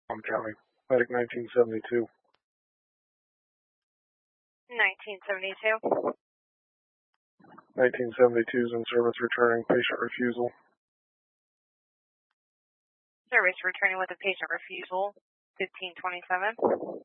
County. Medic 1972. 1972. 1972 is in service returning patient refusal. Service returning with a patient refusal. 1527.